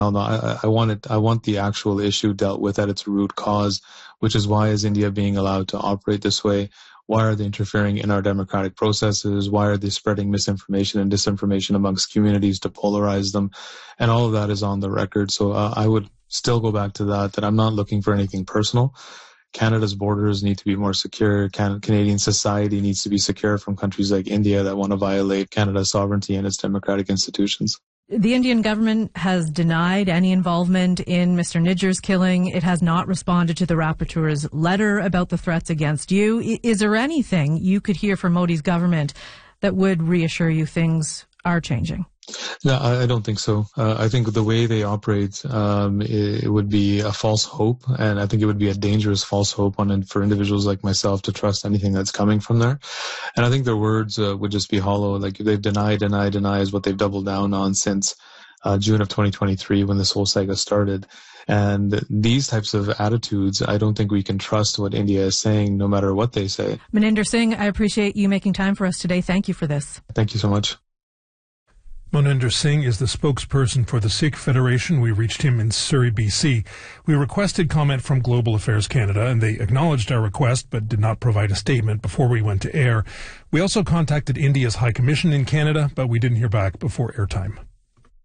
No, I want the actual issue dealt with at its root cause, which is why is India being allowed to operate this way? Why are they interfering in our democratic processes? Why are they spreading misinformation and disinformation amongst communities to polarize them? And all of that is on the record. So I would still go back to that I'm not looking for anything personal. Canada's borders need to be more secure. Canadian society needs to be secure from countries like India that want to violate Canada's sovereignty and its democratic institutions. The Indian government has denied any involvement in Mr. Nijjar's killing. It has not responded to the rapporteur's letter about the threats against you. Is there anything you could hear from Modi's government that would reassure you things are changing? No, I don't think so. I think the way they operate, it would be a false hope, and I think it would be a dangerous false hope for individuals like myself to trust anything that's coming from there. And I think their words would just be hollow. Like they've deny is what they've doubled down on since June of 2023 when this whole saga started. And these types of attitudes, I don't think we can trust what India is saying, no matter what they say. Maninder Singh, I appreciate you making time for us today. Thank you for this. Thank you so much. Maninder Singh is the spokesperson for the Sikh Federation. We reached him in Surrey, BC. We requested comment from Global Affairs Canada, and they acknowledged our request but did not provide a statement before we went to air. We also contacted India's High Commission in Canada, but we didn't hear back before airtime.